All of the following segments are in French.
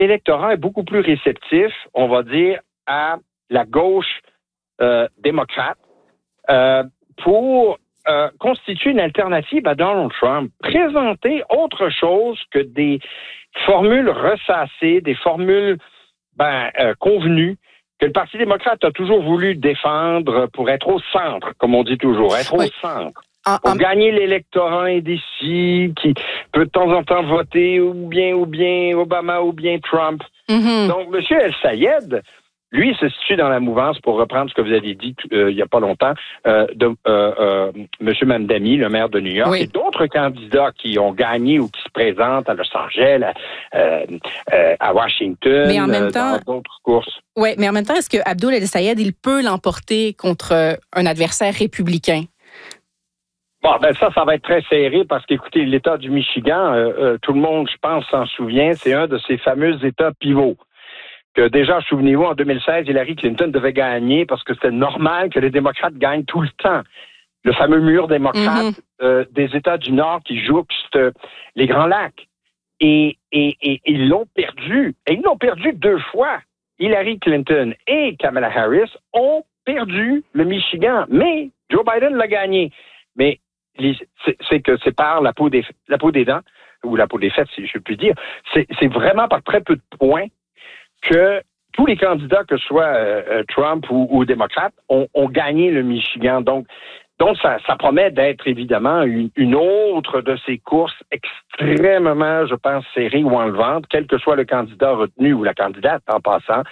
l'électorat est beaucoup plus réceptif, on va dire, à la gauche démocrate pour constituer une alternative à Donald Trump. Présenter autre chose que des formules ressassées, des formules convenues, que le Parti démocrate a toujours voulu défendre pour être au centre, comme on dit toujours, être au centre. Pour gagner l'électorat indécis, qui peut de temps en temps voter ou bien Obama ou bien Trump. Mm-hmm. Donc, M. El-Sayed, lui, se situe dans la mouvance, pour reprendre ce que vous avez dit il n'y a pas longtemps, de M. Mamdani, le maire de New York, et d'autres candidats qui ont gagné ou qui se présentent à Los Angeles, à Washington, mais en même temps, dans d'autres courses. Oui, mais en même temps, est-ce que Abdul El-Sayed, il peut l'emporter contre un adversaire républicain? Bon, ça va être très serré parce qu'écoutez, l'État du Michigan, tout le monde, je pense, s'en souvient, c'est un de ces fameux États pivots. Que déjà, souvenez-vous, en 2016, Hillary Clinton devait gagner parce que c'était normal que les démocrates gagnent tout le temps. Le fameux mur démocrate des États du Nord qui jouxte les Grands Lacs. Et ils l'ont perdu. Et ils l'ont perdu 2 fois. Hillary Clinton et Kamala Harris ont perdu le Michigan. Mais Joe Biden l'a gagné. Mais c'est que c'est par la peau des dents, ou la peau des fesses, si je puis dire. C'est vraiment par très peu de points que tous les candidats, que ce soit Trump ou démocrates, ont gagné le Michigan. Donc ça promet d'être évidemment une autre de ces courses extrêmement, je pense, serrées ou enlevantes, quel que soit le candidat retenu ou la candidate en passant,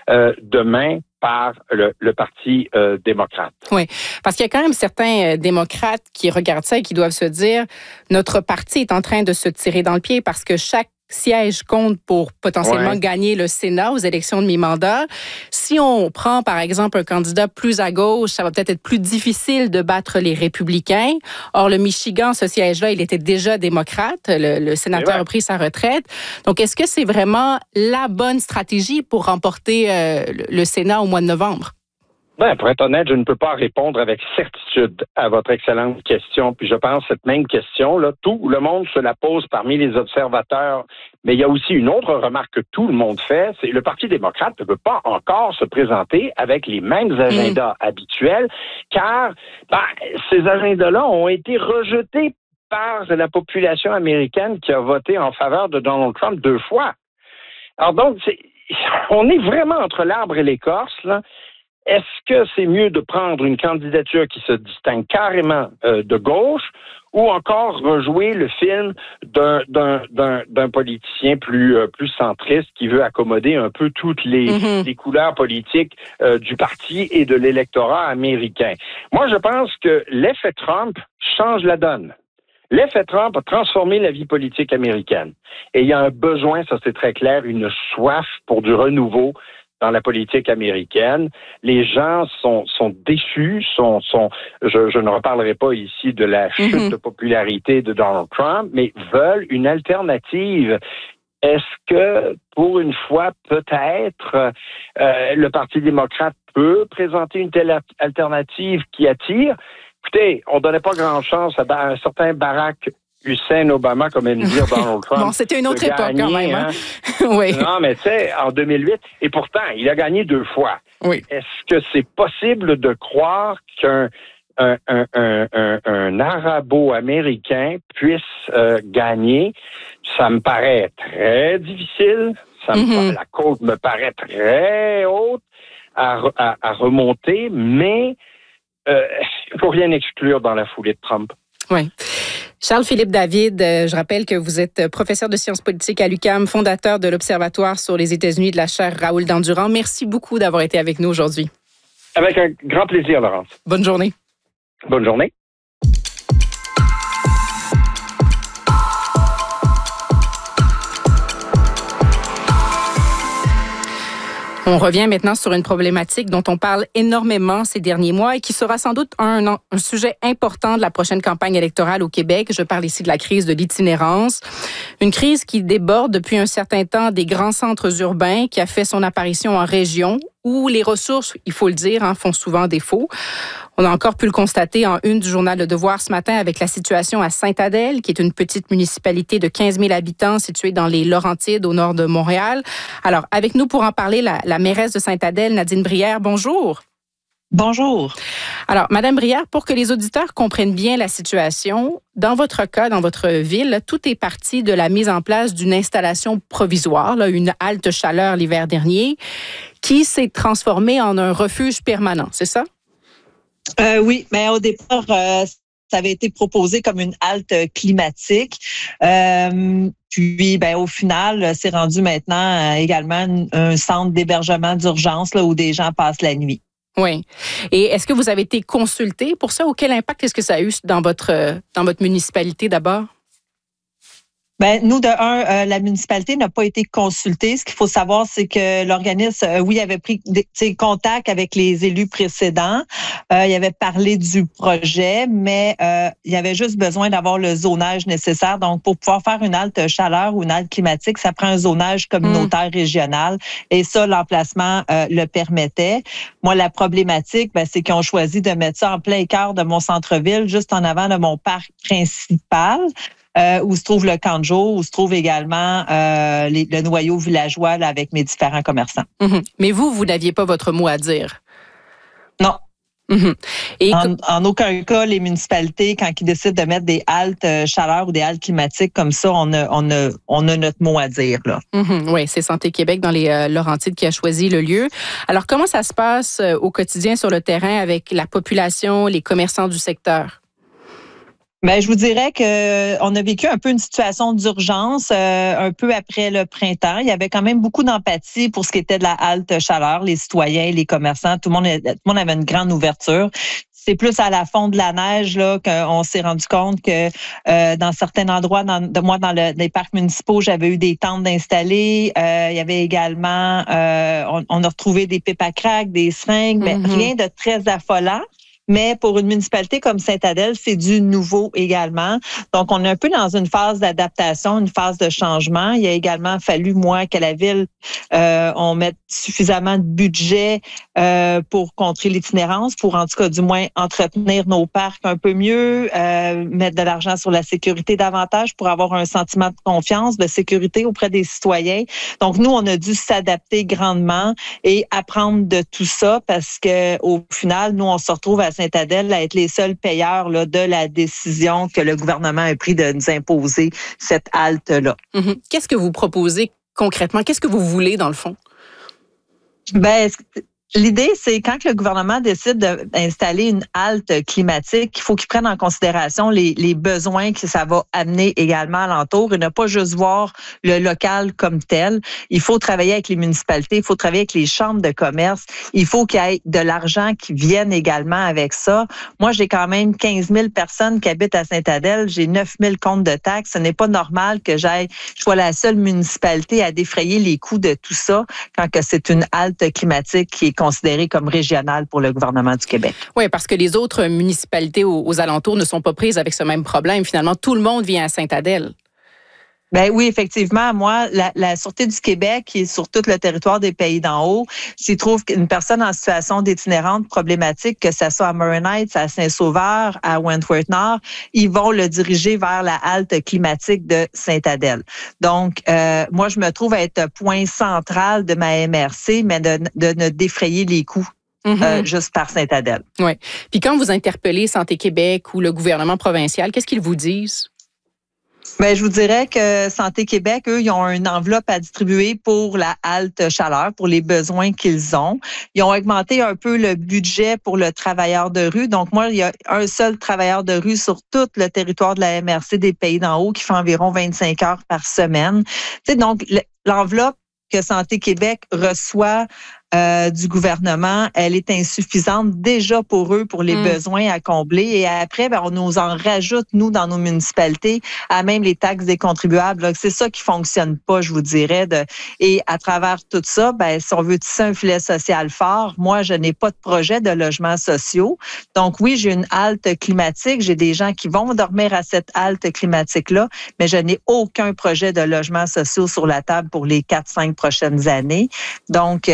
demain par le Parti démocrate. Oui, parce qu'il y a quand même certains démocrates qui regardent ça et qui doivent se dire, notre parti est en train de se tirer dans le pied parce que chaque siège compte pour potentiellement gagner le Sénat aux élections de mi-mandat. Si on prend, par exemple, un candidat plus à gauche, ça va peut-être être plus difficile de battre les républicains. Or, le Michigan, ce siège-là, il était déjà démocrate. Le sénateur a pris sa retraite. Donc, est-ce que c'est vraiment la bonne stratégie pour remporter le Sénat au mois de novembre? Pour être honnête, je ne peux pas répondre avec certitude à votre excellente question. Puis je pense que cette même question, là, tout le monde se la pose parmi les observateurs. Mais il y a aussi une autre remarque que tout le monde fait, c'est que le Parti démocrate ne peut pas encore se présenter avec les mêmes agendas habituels, car ces agendas-là ont été rejetés par la population américaine qui a voté en faveur de Donald Trump 2 fois. Alors donc, on est vraiment entre l'arbre et l'écorce, là. Est-ce que c'est mieux de prendre une candidature qui se distingue carrément de gauche ou encore rejouer le film d'un politicien plus centriste qui veut accommoder un peu toutes les couleurs politiques du parti et de l'électorat américain? Moi, je pense que l'effet Trump change la donne. L'effet Trump a transformé la vie politique américaine. Et il y a un besoin, ça c'est très clair, une soif pour du renouveau dans la politique américaine. Les gens sont déçus, je ne reparlerai pas ici de la chute de popularité de Donald Trump, mais veulent une alternative. Est-ce que, pour une fois, peut-être, le Parti démocrate peut présenter une telle alternative qui attire? Écoutez, on donnait pas grand chance à un certain Barack Hussein Obama, comme aime dire Donald Trump. Bon, c'était une autre époque quand même. Hein? Oui. Non, mais tu sais, en 2008, et pourtant, il a gagné 2 fois. Oui. Est-ce que c'est possible de croire qu'un arabo-américain puisse gagner? Ça me paraît très difficile. La côte me paraît très haute à remonter, mais il ne faut rien exclure dans la foulée de Trump. Oui. Charles-Philippe David, je rappelle que vous êtes professeur de sciences politiques à l'UQAM, fondateur de l'Observatoire sur les États-Unis de la chaire Raoul Dandurand. Merci beaucoup d'avoir été avec nous aujourd'hui. Avec un grand plaisir, Laurence. Bonne journée. Bonne journée. On revient maintenant sur une problématique dont on parle énormément ces derniers mois et qui sera sans doute un sujet important de la prochaine campagne électorale au Québec. Je parle ici de la crise de l'itinérance. Une crise qui déborde depuis un certain temps des grands centres urbains, qui a fait son apparition en région où les ressources, il faut le dire, font souvent défaut. On a encore pu le constater en une du journal Le Devoir ce matin avec la situation à Sainte-Adèle, qui est une petite municipalité de 15 000 habitants située dans les Laurentides au nord de Montréal. Alors, avec nous pour en parler, la mairesse de Sainte-Adèle, Nadine Brière, bonjour. Bonjour. Alors, Madame Brière, pour que les auditeurs comprennent bien la situation, dans votre cas, dans votre ville, tout est parti de la mise en place d'une installation provisoire, une halte chaleur l'hiver dernier, qui s'est transformée en un refuge permanent, c'est ça? Oui, mais au départ, ça avait été proposé comme une halte climatique. Puis, au final, c'est rendu maintenant également un centre d'hébergement d'urgence là, où des gens passent la nuit. Oui. Et est-ce que vous avez été consulté pour ça ou quel impact est-ce que ça a eu dans votre municipalité d'abord? Nous, la municipalité n'a pas été consultée. Ce qu'il faut savoir, c'est que l'organisme, avait pris contact avec les élus précédents. Il avait parlé du projet, mais il y avait juste besoin d'avoir le zonage nécessaire. Donc, pour pouvoir faire une halte chaleur ou une halte climatique, ça prend un zonage communautaire régional. Et ça, l'emplacement le permettait. Moi, la problématique, c'est qu'ils ont choisi de mettre ça en plein cœur de mon centre-ville, juste en avant de mon parc principal. Où se trouve le camp de jour, où se trouve également le noyau villageois là, avec mes différents commerçants. Mm-hmm. Mais vous n'aviez pas votre mot à dire? Non. Mm-hmm. Et en aucun cas, les municipalités, quand ils décident de mettre des haltes chaleur ou des haltes climatiques comme ça, on a notre mot à dire. Là. Mm-hmm. Oui, c'est Santé Québec dans les Laurentides qui a choisi le lieu. Alors, comment ça se passe au quotidien sur le terrain avec la population, les commerçants du secteur? Je vous dirais que on a vécu un peu une situation d'urgence un peu après le printemps. Il y avait quand même beaucoup d'empathie pour ce qui était de la halte chaleur, les citoyens, les commerçants, tout le monde avait une grande ouverture. C'est plus à la fonte de la neige là qu'on s'est rendu compte que dans certains endroits, dans les parcs municipaux, j'avais eu des tentes d'installer. Il y avait également, on a retrouvé des pipes à crack, des seringues, mais rien de très affolant. Mais pour une municipalité comme Sainte-Adèle, c'est du nouveau également. Donc, on est un peu dans une phase d'adaptation, une phase de changement. Il a également fallu, moi, qu'à la Ville, on mette suffisamment de budget pour contrer l'itinérance, pour en tout cas, du moins, entretenir nos parcs un peu mieux, mettre de l'argent sur la sécurité davantage pour avoir un sentiment de confiance, de sécurité auprès des citoyens. Donc, nous, on a dû s'adapter grandement et apprendre de tout ça parce que au final, nous, on se retrouve à Sainte-Adèle à être les seuls payeurs là, de la décision que le gouvernement a pris de nous imposer cette halte-là. Mm-hmm. Qu'est-ce que vous proposez concrètement? Qu'est-ce que vous voulez dans le fond? L'idée, c'est quand le gouvernement décide d'installer une halte climatique, il faut qu'il prenne en considération les besoins que ça va amener également alentour et ne pas juste voir le local comme tel. Il faut travailler avec les municipalités, il faut travailler avec les chambres de commerce. Il faut qu'il y ait de l'argent qui vienne également avec ça. Moi, j'ai quand même 15 000 personnes qui habitent à Sainte-Adèle. J'ai 9 000 comptes de taxes. Ce n'est pas normal que je sois la seule municipalité à défrayer les coûts de tout ça quand que c'est une halte climatique qui est considérée comme régionale pour le gouvernement du Québec. Oui, parce que les autres municipalités aux alentours ne sont pas prises avec ce même problème. Finalement, tout le monde vient à Sainte-Adèle. Oui, effectivement. Moi, la Sûreté du Québec, qui est sur tout le territoire des Pays d'en haut, s'il trouve qu'une personne en situation d'itinérante problématique, que ça soit à Murray Heights, à Saint-Sauveur, à Wentworth-Nord, ils vont le diriger vers la halte climatique de Sainte-Adèle. Donc, moi, je me trouve à être point central de ma MRC, mais de ne défrayer les coûts. Juste par Sainte-Adèle. Oui. Puis quand vous interpellez Santé Québec ou le gouvernement provincial, qu'est-ce qu'ils vous disent? Je vous dirais que Santé Québec, eux, ils ont une enveloppe à distribuer pour la halte chaleur, pour les besoins qu'ils ont. Ils ont augmenté un peu le budget pour le travailleur de rue. Donc, moi, il y a un seul travailleur de rue sur tout le territoire de la MRC des Pays d'en haut qui fait environ 25 heures par semaine. Donc, l'enveloppe que Santé Québec reçoit du gouvernement, elle est insuffisante déjà pour eux, pour les besoins à combler. Et après, on nous en rajoute, nous, dans nos municipalités, à même les taxes des contribuables. Là. C'est ça qui fonctionne pas, je vous dirais. Et à travers tout ça, si on veut tisser un filet social fort, moi, je n'ai pas de projet de logements sociaux. Donc oui, j'ai une halte climatique. J'ai des gens qui vont dormir à cette halte climatique-là, mais je n'ai aucun projet de logements sociaux sur la table pour les 4-5 prochaines années. Donc,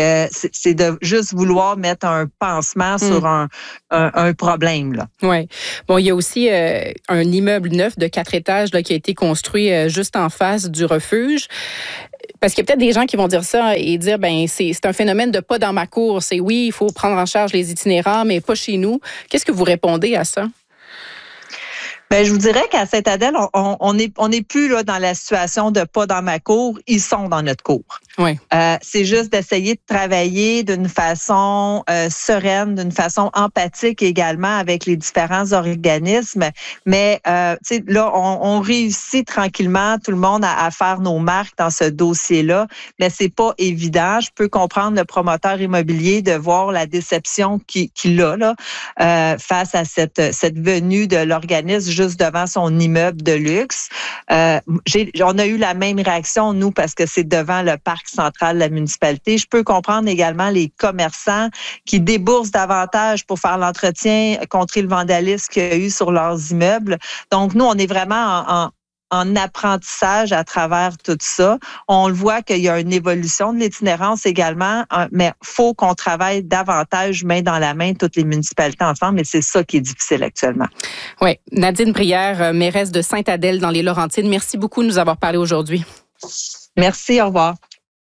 c'est de juste vouloir mettre un pansement sur un problème, là. Oui. Bon, il y a aussi un immeuble neuf de 4 étages là, qui a été construit juste en face du refuge. Parce qu'il y a peut-être des gens qui vont dire ça et dire, c'est un phénomène de pas dans ma cour. C'est oui, il faut prendre en charge les itinérants, mais pas chez nous. Qu'est-ce que vous répondez à ça? Je vous dirais qu'à Sainte-Adèle, on n'est plus là dans la situation de pas dans ma cour, ils sont dans notre cour. Oui. C'est juste d'essayer de travailler d'une façon sereine, d'une façon empathique également avec les différents organismes. Mais là, on réussit tranquillement tout le monde à faire nos marques dans ce dossier-là, mais c'est pas évident. Je peux comprendre le promoteur immobilier de voir la déception qu'il a là face à cette venue de l'organisme juste devant son immeuble de luxe. On a eu la même réaction, nous, parce que c'est devant le parc central de la municipalité. Je peux comprendre également les commerçants qui déboursent davantage pour faire l'entretien, contrer le vandalisme qu'il y a eu sur leurs immeubles. Donc, nous, on est vraiment en apprentissage à travers tout ça. On le voit qu'il y a une évolution de l'itinérance également, mais il faut qu'on travaille davantage main dans la main, toutes les municipalités ensemble, et c'est ça qui est difficile actuellement. Oui. Nadine Brière, mairesse de Sainte-Adèle dans les Laurentides, merci beaucoup de nous avoir parlé aujourd'hui. Merci, au revoir.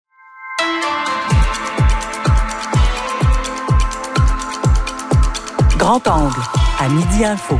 Grand angle, à Midi Info.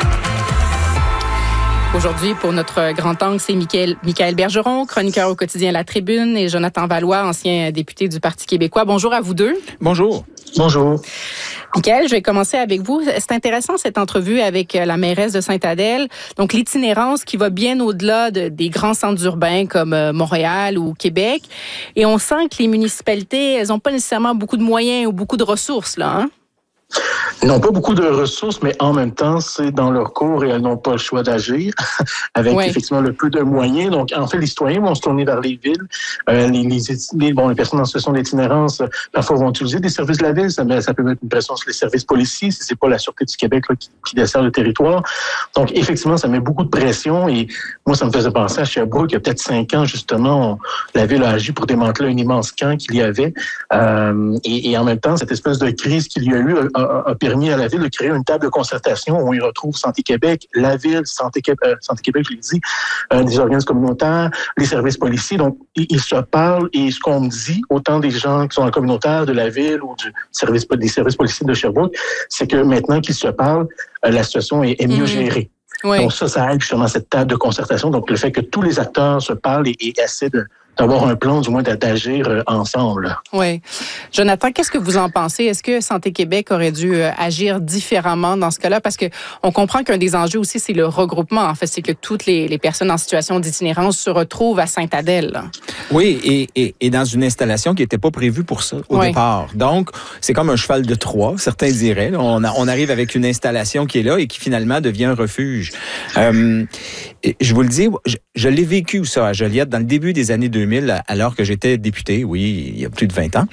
Aujourd'hui, pour notre grand angle, c'est Michaël Bergeron, chroniqueur au quotidien La Tribune, et Jonathan Valois, ancien député du Parti québécois. Bonjour à vous deux. Bonjour. Bonjour. Michaël, je vais commencer avec vous. C'est intéressant cette entrevue avec la mairesse de Sainte-Adèle. Donc, l'itinérance qui va bien au-delà des grands centres urbains comme Montréal ou Québec. Et on sent que les municipalités, elles n'ont pas nécessairement beaucoup de moyens ou beaucoup de ressources, là, hein? Ils n'ont pas beaucoup de ressources, mais en même temps, c'est dans leur cours et elles n'ont pas le choix d'agir avec effectivement le peu de moyens. Donc, en fait, les citoyens vont se tourner vers les villes. Les personnes en situation d'itinérance, parfois vont utiliser des services de la ville. Ça peut mettre une pression sur les services policiers si c'est pas la Sûreté du Québec là, qui dessert le territoire. Donc, effectivement, ça met beaucoup de pression et moi, ça me faisait penser à Sherbrooke, il y a peut-être 5 ans, justement, la ville a agi pour démanteler un immense camp qu'il y avait. Et en même temps, cette espèce de crise qu'il y a eu a permis à la ville de créer une table de concertation où on y retrouve Santé Québec, la ville, Santé Québec, je l'ai dit, des organismes communautaires, les services policiers. Donc, ils se parlent et ce qu'on me dit, autant des gens qui sont en communautaire de la ville ou des services policiers de Sherbrooke, c'est que maintenant qu'ils se parlent, la situation est mieux gérée. Oui. Donc, ça aide justement cette table de concertation. Donc, le fait que tous les acteurs se parlent et essaient d'avoir un plan, du moins d'agir ensemble. Oui. Jonathan, qu'est-ce que vous en pensez? Est-ce que Santé Québec aurait dû agir différemment dans ce cas-là? Parce qu'on comprend qu'un des enjeux aussi, c'est le regroupement. En fait, c'est que toutes les personnes en situation d'itinérance se retrouvent à Sainte-Adèle, là. Oui, et dans une installation qui n'était pas prévue pour ça au départ. Donc, c'est comme un cheval de Troie, certains diraient. On arrive avec une installation qui est là et qui finalement devient un refuge. Je vous le dis, je l'ai vécu ça à Joliette dans le début des années 2000, alors que j'étais député, oui, il y a plus de 20 ans.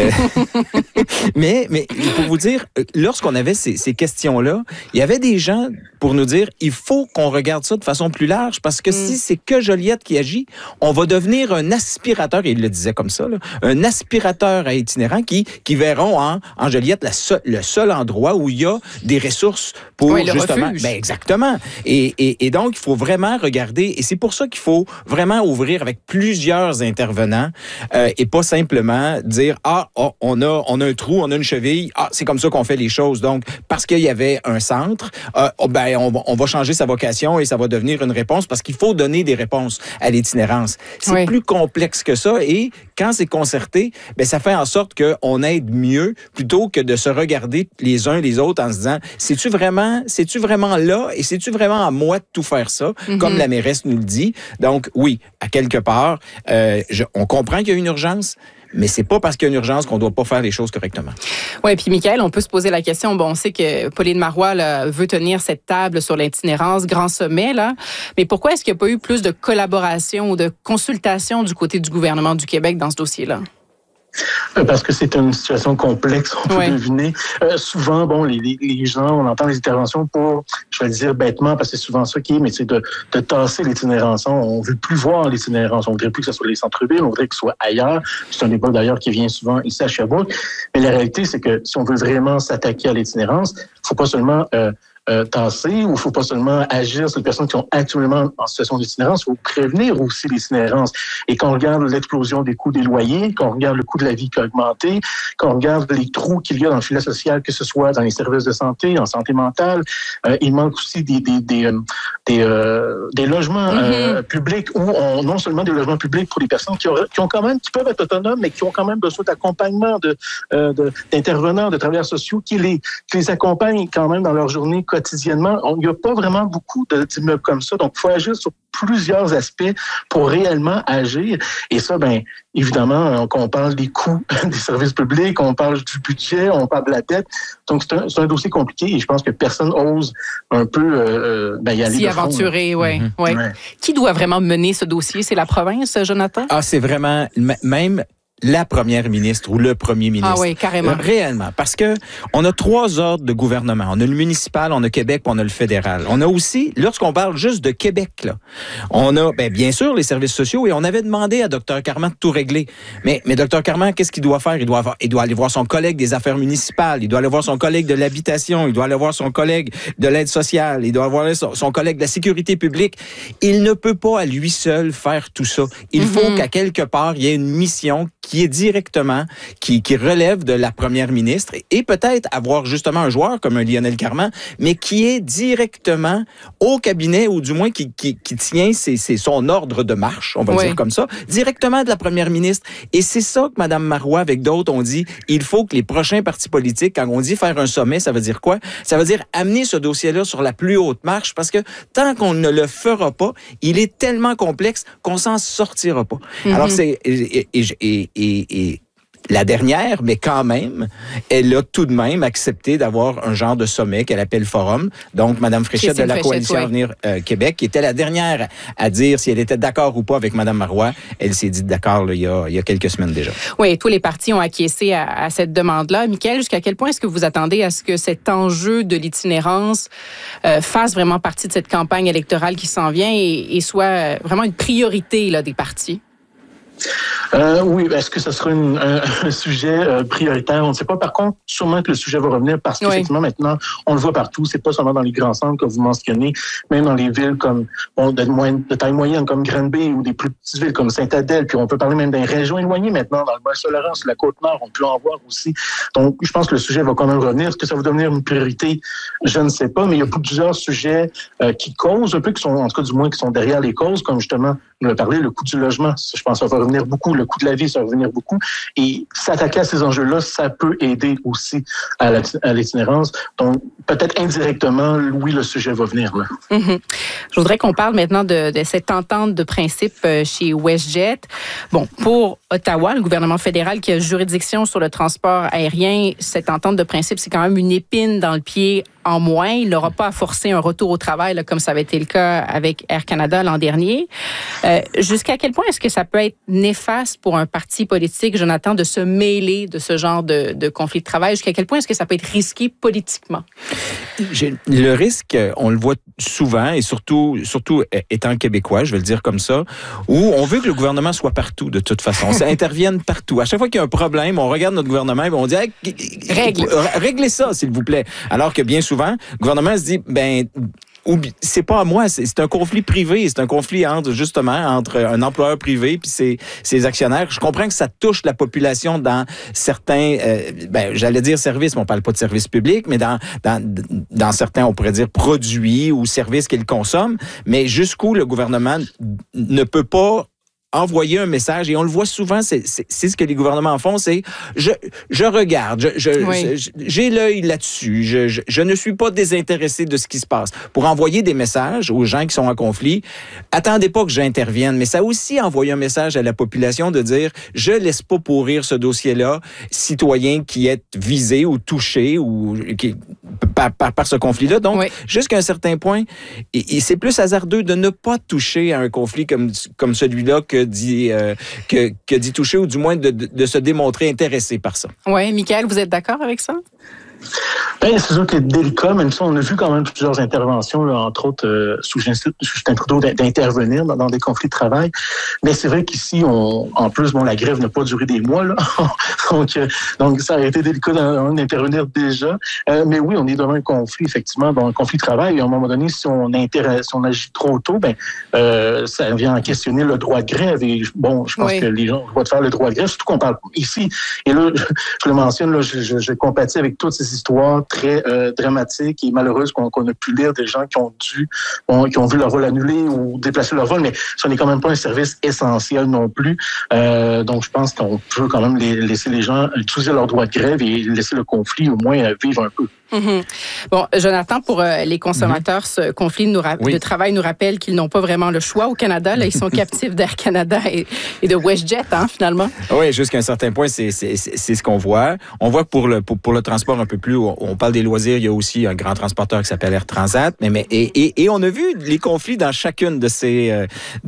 Mais pour vous dire, lorsqu'on avait ces questions-là, il y avait des gens pour nous dire, il faut qu'on regarde ça de façon plus large, parce que si c'est que Joliette qui agit, on va devenir un aspirateur, et il le disait comme ça, là, un aspirateur à itinérants qui verront en Joliette le seul endroit où il y a des ressources pour justement... refuge. Exactement. Et donc, il faut vraiment regarder, et c'est pour ça qu'il faut vraiment ouvrir avec plusieurs intervenants et pas simplement dire on a un trou, on a une cheville, c'est comme ça qu'on fait les choses. Donc parce qu'il y avait un centre, on va changer sa vocation et ça va devenir une réponse parce qu'il faut donner des réponses à l'itinérance. C'est plus complexe que ça et quand c'est concerté, ça fait en sorte qu'on aide mieux plutôt que de se regarder les uns les autres en se disant c'est-tu vraiment là et c'est-tu vraiment à moi de tout faire ça comme la mairesse nous le dit. Donc oui, à quelque part, on comprend qu'il y a une urgence, mais c'est pas parce qu'il y a une urgence qu'on doit pas faire les choses correctement. Oui, puis Michaël, on peut se poser la question, on sait que Pauline Marois là, veut tenir cette table sur l'itinérance, grand sommet, là, mais pourquoi est-ce qu'il n'y a pas eu plus de collaboration ou de consultation du côté du gouvernement du Québec dans ce dossier-là? Parce que c'est une situation complexe, on peut deviner. Souvent, les gens, on entend les interventions pour, je vais le dire bêtement, parce que c'est souvent ça qui est, mais c'est de tasser l'itinérance. On ne veut plus voir l'itinérance. On ne voudrait plus que ce soit les centres-villes, on voudrait que ce soit ailleurs. C'est un débat d'ailleurs qui vient souvent ici à Sherbrooke. Mais la réalité, c'est que si on veut vraiment s'attaquer à l'itinérance, il ne faut pas seulement tasser, ou il ne faut pas seulement agir sur les personnes qui sont actuellement en situation d'itinérance, il faut prévenir aussi l'itinérance. Et quand on regarde l'explosion des coûts des loyers, quand on regarde le coût de la vie qui a augmenté, quand on regarde les trous qu'il y a dans le filet social, que ce soit dans les services de santé, en santé mentale, il manque aussi des logements publics, ou non seulement des logements publics pour les personnes qui peuvent être autonomes, mais qui ont quand même besoin d'accompagnement d'intervenants, de travailleurs sociaux qui les accompagnent quand même dans leur journée quotidiennement. Il n'y a pas vraiment beaucoup d'immeubles comme ça. Donc, il faut agir sur plusieurs aspects pour réellement agir. Et ça, évidemment, on parle des coûts des services publics, on parle du budget, on parle de la dette. Donc, c'est un dossier compliqué et je pense que personne ose un peu y aller. S'y aventurer, oui. Qui doit vraiment mener ce dossier? C'est la province, Jonathan? C'est vraiment même la première ministre ou le premier ministre. Ah oui, carrément. Réellement. Parce que on a 3 ordres de gouvernement. On a le municipal, on a Québec, puis on a le fédéral. On a aussi, lorsqu'on parle juste de Québec, là, on a, bien sûr, les services sociaux et on avait demandé à Dr. Carman de tout régler. Mais Dr. Carman, qu'est-ce qu'il doit faire? Il doit aller voir son collègue des affaires municipales, il doit aller voir son collègue de l'habitation, il doit aller voir son collègue de l'aide sociale, il doit voir son collègue de la sécurité publique. Il ne peut pas à lui seul faire tout ça. Il faut qu'à quelque part, il y ait une mission qui est directement, qui relève de la première ministre et peut-être avoir justement un joueur comme un Lionel Carman, mais qui est directement au cabinet ou du moins qui tient son ordre de marche, on va le dire comme ça, directement de la première ministre. Et c'est ça que Mme Marois, avec d'autres, ont dit, il faut que les prochains partis politiques, quand on dit faire un sommet, ça veut dire quoi? Ça veut dire amener ce dossier-là sur la plus haute marche parce que tant qu'on ne le fera pas, il est tellement complexe qu'on s'en sortira pas. Alors, et la dernière, mais quand même, elle a tout de même accepté d'avoir un genre de sommet qu'elle appelle Forum. Donc, Mme Fréchette de la Coalition Avenir Québec, qui était la dernière à dire si elle était d'accord ou pas avec Mme Marois. Elle s'est dit d'accord il y a quelques semaines déjà. Oui, tous les partis ont acquiescé à cette demande-là. Michaël, jusqu'à quel point est-ce que vous attendez à ce que cet enjeu de l'itinérance fasse vraiment partie de cette campagne électorale qui s'en vient et soit vraiment une priorité là, des partis? Oui, est-ce que ce sera un sujet prioritaire? On ne sait pas. Par contre, sûrement que le sujet va revenir parce qu'effectivement, maintenant, on le voit partout. C'est pas seulement dans les grands centres que vous mentionnez, même dans les villes comme de taille moyenne comme Granby ou des plus petites villes comme Sainte-Adèle. Puis on peut parler même des régions éloignées maintenant, dans le Bas-Saint-Laurent, sur la Côte-Nord, on peut en voir aussi. Donc, je pense que le sujet va quand même revenir. Est-ce que ça va devenir une priorité? Je ne sais pas, mais il y a plusieurs sujets qui causent un peu, qui sont, en tout cas du moins, qui sont derrière les causes, comme justement, on a parlé, le coût du logement. Je pense que ça va revenir beaucoup. Le coût de la vie, ça va revenir beaucoup. Et s'attaquer à ces enjeux-là, ça peut aider aussi à l'itinérance. Donc, peut-être indirectement, oui, le sujet va venir là. Je voudrais qu'on parle maintenant de cette entente de principe chez WestJet. Bon, pour Ottawa, le gouvernement fédéral qui a juridiction sur le transport aérien, cette entente de principe, c'est quand même une épine dans le pied en moins. Il n'aura pas à forcer un retour au travail, là, comme ça avait été le cas avec Air Canada l'an dernier. Jusqu'à quel point est-ce que ça peut être néfaste pour un parti politique, Jonathan, de se mêler de ce genre de conflit de travail? Jusqu'à quel point est-ce que ça peut être risqué politiquement? Le risque, on le voit souvent, et surtout étant québécois, je vais le dire comme ça, où on veut que le gouvernement soit partout, de toute façon. Ça intervienne partout. À chaque fois qu'il y a un problème, on regarde notre gouvernement et on dit réglez ça, s'il vous plaît. Alors que bien souvent, le gouvernement se dit, c'est pas à moi, c'est un conflit privé, c'est un conflit entre un employeur privé puis ses actionnaires. Je comprends que ça touche la population dans certains, j'allais dire services, mais on parle pas de services publics, mais dans certains, on pourrait dire produits ou services qu'ils consomment, mais jusqu'où le gouvernement ne peut pas envoyer un message, et on le voit souvent, c'est ce que les gouvernements font, c'est je regarde, j'ai l'œil là-dessus, je ne suis pas désintéressé de ce qui se passe. Pour envoyer des messages aux gens qui sont en conflit, attendez pas que j'intervienne, mais ça a aussi envoyé un message à la population de dire, je laisse pas pourrir ce dossier-là, citoyen qui est visé ou touché ou qui par ce conflit-là. Donc, jusqu'à un certain point, c'est plus hasardeux de ne pas toucher à un conflit comme celui-là que d'y toucher, ou du moins de se démontrer intéressé par ça. Oui, Michael, vous êtes d'accord avec ça? Bien, c'est sûr que délicat, même si on a vu quand même plusieurs interventions, là, entre autres sous Justin Trudeau, d'intervenir dans des conflits de travail. Mais c'est vrai qu'ici, en plus, la grève n'a pas duré des mois, là. donc, ça a été délicat d'intervenir déjà. Mais oui, on est devant un conflit, effectivement, dans un conflit de travail. Et à un moment donné, si on agit trop tôt, ça vient à questionner le droit de grève. Et je pense que les gens ont le droit de faire le droit de grève, surtout qu'on parle ici. Et là, je le mentionne, là, je compatis avec toutes ces histoires très dramatiques et malheureuses qu'on a pu lire, des gens qui ont vu leur vol annulé ou déplacer leur vol, mais ce n'est quand même pas un service essentiel non plus. Donc, je pense qu'on peut quand même laisser les gens utiliser leur droit de grève et laisser le conflit au moins vivre un peu. Mm-hmm. Bon, Jonathan, pour les consommateurs, ce conflit de travail nous rappelle qu'ils n'ont pas vraiment le choix au Canada. Là, ils sont captifs d'Air Canada et de WestJet, finalement. Oui, jusqu'à un certain point, c'est ce qu'on voit. On voit que pour le transport un peu plus, on parle des loisirs, il y a aussi un grand transporteur qui s'appelle Air Transat. Et on a vu les conflits dans chacune de ces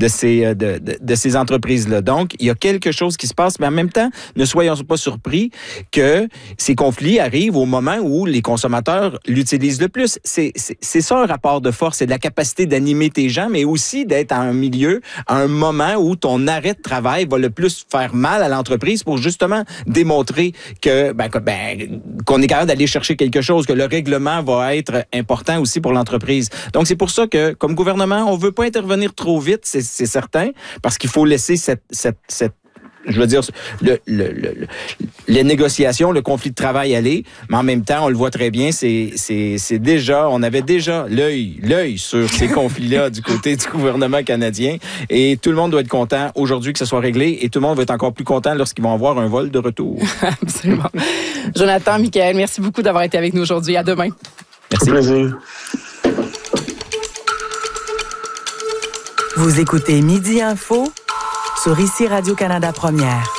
entreprises-là. Donc, il y a quelque chose qui se passe, mais en même temps, ne soyons pas surpris que ces conflits arrivent au moment où les consommateurs l'utilisent le plus. C'est ça un rapport de force, c'est de la capacité d'animer tes gens, mais aussi d'être à un milieu, à un moment où ton arrêt de travail va le plus faire mal à l'entreprise pour justement démontrer qu'on est capable d'aller chercher quelque chose, que le règlement va être important aussi pour l'entreprise. Donc, c'est pour ça que, comme gouvernement, on veut pas intervenir trop vite, c'est certain, parce qu'il faut laisser je veux dire, les négociations, le conflit de travail aller, mais en même temps, on le voit très bien, on avait déjà l'œil sur ces conflits-là du côté du gouvernement canadien, et tout le monde doit être content aujourd'hui que ce soit réglé, et tout le monde va être encore plus content lorsqu'ils vont avoir un vol de retour. Absolument. Jonathan, Michael, merci beaucoup d'avoir été avec nous aujourd'hui. À demain. Merci. Plaisir. Vous écoutez Midi Info sur ici Radio-Canada Première.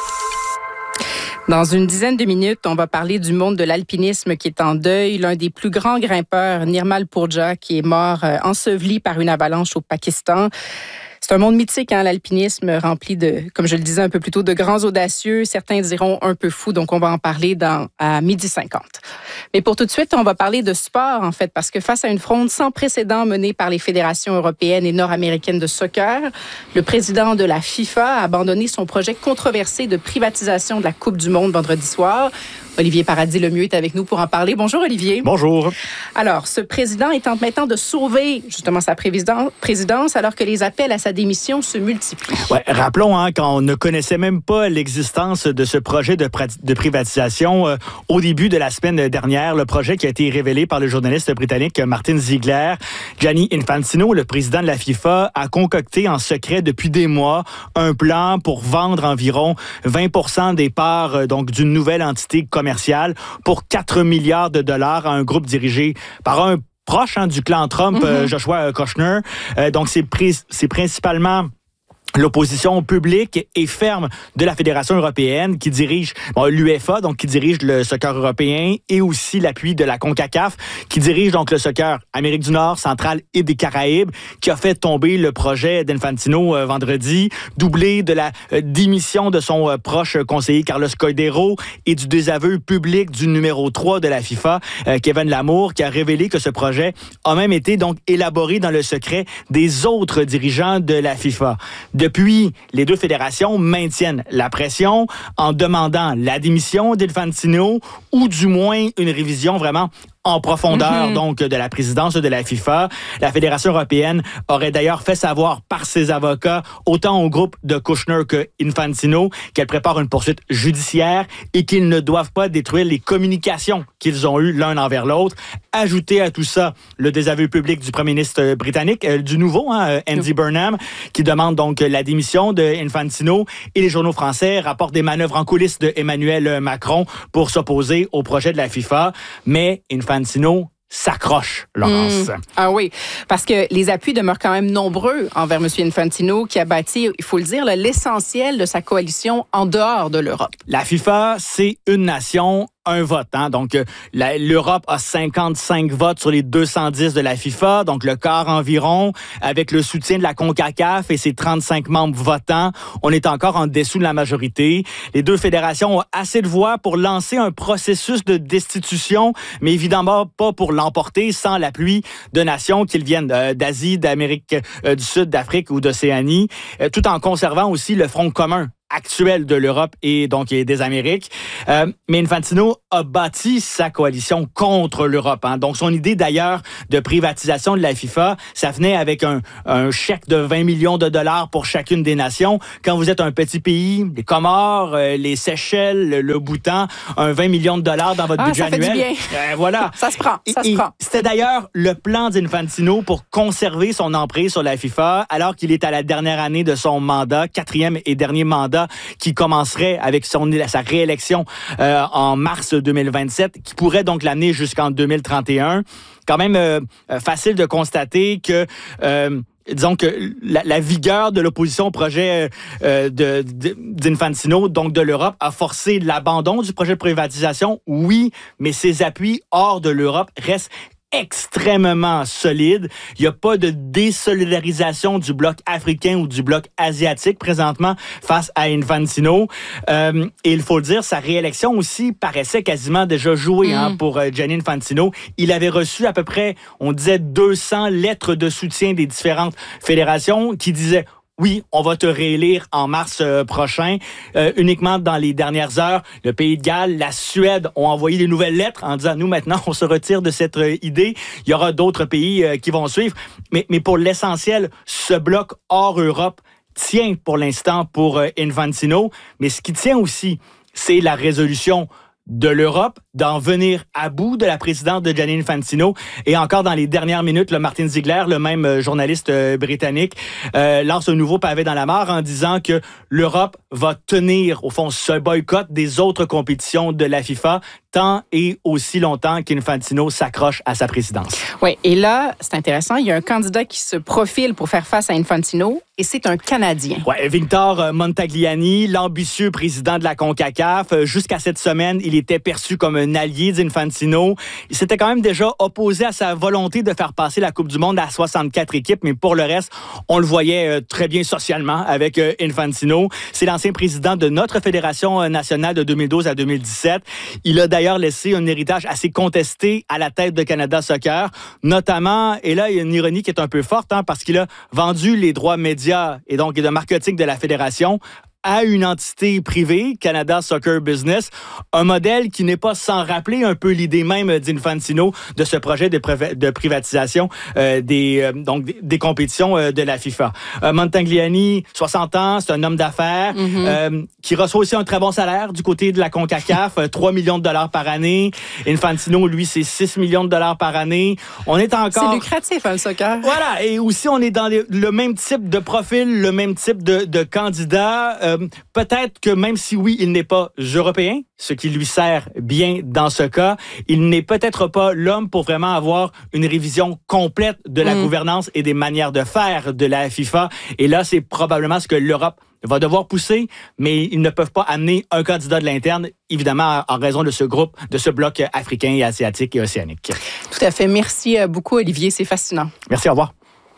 Dans une dizaine de minutes, on va parler du monde de l'alpinisme qui est en deuil. L'un des plus grands grimpeurs, Nirmal Purja, qui est mort enseveli par une avalanche au Pakistan. C'est un monde mythique, l'alpinisme, rempli de, comme je le disais un peu plus tôt, de grands audacieux. Certains diront un peu fous, donc on va en parler à 12h50. Mais pour tout de suite, on va parler de sport, en fait, parce que face à une fronde sans précédent menée par les fédérations européennes et nord-américaines de soccer, le président de la FIFA a abandonné son projet controversé de privatisation de la Coupe du Monde vendredi soir. Olivier Paradis-Lemieux est avec nous pour en parler. Bonjour, Olivier. Bonjour. Alors, ce président est maintenant de sauver justement sa présidence alors que les appels à sa démission se multiplient. Ouais, rappelons qu'on ne connaissait même pas l'existence de ce projet de privatisation au début de la semaine dernière. Le projet qui a été révélé par le journaliste britannique Martin Ziegler. Gianni Infantino, le président de la FIFA, a concocté en secret depuis des mois un plan pour vendre environ 20% des parts donc d'une nouvelle entité commerciale pour 4 milliards de dollars à un groupe dirigé par un proche du clan Trump, Joshua Kushner. Donc, c'est principalement l'opposition publique et ferme de la Fédération européenne qui dirige l'UEFA, donc qui dirige le soccer européen, et aussi l'appui de la CONCACAF qui dirige donc le soccer Amérique du Nord, centrale et des Caraïbes, qui a fait tomber le projet d'Infantino vendredi, doublé de la démission de son proche conseiller Carlos Coidero et du désaveu public du numéro 3 de la FIFA, Kevin Lamour, qui a révélé que ce projet a même été donc élaboré dans le secret des autres dirigeants de la FIFA. Depuis, les deux fédérations maintiennent la pression en demandant la démission d'Infantino ou du moins une révision vraiment en profondeur donc de la présidence de la FIFA. La Fédération européenne aurait d'ailleurs fait savoir par ses avocats, autant au groupe de Kushner que Infantino, qu'elle prépare une poursuite judiciaire et qu'ils ne doivent pas détruire les communications qu'ils ont eues l'un envers l'autre. Ajouter à tout ça le désaveu public du premier ministre britannique, du nouveau, Andy Burnham, qui demande donc la démission de Infantino, et les journaux français rapportent des manœuvres en coulisses de Emmanuel Macron pour s'opposer au projet de la FIFA. Mais Infantino s'accroche, Laurence. Ah oui, parce que les appuis demeurent quand même nombreux envers M. Infantino, qui a bâti, il faut le dire, l'essentiel de sa coalition en dehors de l'Europe. La FIFA, c'est une nation, un vote. Hein. Donc, l'Europe a 55 votes sur les 210 de la FIFA, donc le quart environ, avec le soutien de la CONCACAF et ses 35 membres votants. On est encore en dessous de la majorité. Les deux fédérations ont assez de voix pour lancer un processus de destitution, mais évidemment pas pour l'emporter sans l'appui de nations qu'ils viennent d'Asie, d'Amérique du Sud, d'Afrique ou d'Océanie, tout en conservant aussi le front commun actuel de l'Europe et donc des Amériques. Mais Infantino a bâti sa coalition contre l'Europe. Hein. Donc, son idée d'ailleurs de privatisation de la FIFA, ça venait avec un chèque de 20 millions de dollars pour chacune des nations. Quand vous êtes un petit pays, les Comores, les Seychelles, le Bhoutan, un 20 millions de dollars dans votre budget annuel. Ça fait du bien. Voilà. Ça se prend. C'était d'ailleurs le plan d'Infantino pour conserver son emprise sur la FIFA alors qu'il est à la dernière année de son mandat, 4e et dernier mandat qui commencerait avec sa réélection en mars 2027, qui pourrait donc l'amener jusqu'en 2031. Quand même facile de constater que disons que la vigueur de l'opposition au projet d'Infantino, donc de l'Europe, a forcé l'abandon du projet de privatisation, oui, mais ses appuis hors de l'Europe restent extrêmement solide. Il n'y a pas de désolidarisation du bloc africain ou du bloc asiatique présentement face à Infantino. Et il faut le dire, sa réélection aussi paraissait quasiment déjà jouée pour Gianni Infantino. Il avait reçu à peu près, on disait, 200 lettres de soutien des différentes fédérations qui disaient oui, on va te réélire en mars prochain. Uniquement dans les dernières heures, le Pays de Galles, la Suède ont envoyé des nouvelles lettres en disant, nous, maintenant, on se retire de cette idée. Il y aura d'autres pays qui vont suivre. Mais pour l'essentiel, ce bloc hors Europe tient pour l'instant pour Infantino. Mais ce qui tient aussi, c'est la résolution de l'Europe, d'en venir à bout de la présidente de Gianni Infantino. Et encore dans les dernières minutes, le Martin Ziegler, le même journaliste britannique, lance un nouveau pavé dans la mare en disant que l'Europe va tenir, au fond, ce boycott des autres compétitions de la FIFA tant et aussi longtemps qu'Infantino s'accroche à sa présidence. Oui, et là, c'est intéressant, il y a un candidat qui se profile pour faire face à Infantino, et c'est un Canadien. Oui, Victor Montagliani, l'ambitieux président de la CONCACAF. Jusqu'à cette semaine, il était perçu comme un allié d'Infantino. Il s'était quand même déjà opposé à sa volonté de faire passer la Coupe du Monde à 64 équipes, mais pour le reste, on le voyait très bien socialement avec Infantino. C'est l'ancien président de notre fédération nationale de 2012 à 2017. Il a d'ailleurs laissé un héritage assez contesté à la tête de Canada Soccer, notamment, et là, il y a une ironie qui est un peu forte, parce qu'il a vendu les droits médias et donc de marketing de la fédération à une entité privée, Canada Soccer Business, un modèle qui n'est pas sans rappeler un peu l'idée même d'Infantino de ce projet de privatisation des compétitions de la FIFA. Montagliani, 60 ans, c'est un homme d'affaires qui reçoit aussi un très bon salaire du côté de la CONCACAF, 3 millions de dollars par année. Infantino, lui, c'est 6 millions de dollars par année. On est encore... C'est lucratif, le soccer. Voilà, et aussi on est dans le même type de profil, le même type de candidat. Peut-être que même si oui, il n'est pas européen, ce qui lui sert bien dans ce cas, il n'est peut-être pas l'homme pour vraiment avoir une révision complète de la gouvernance et des manières de faire de la FIFA. Et là, c'est probablement ce que l'Europe va devoir pousser, mais ils ne peuvent pas amener un candidat de l'interne, évidemment, en raison de ce groupe, de ce bloc africain et asiatique et océanique. Tout à fait. Merci beaucoup, Olivier. C'est fascinant. Merci, au revoir.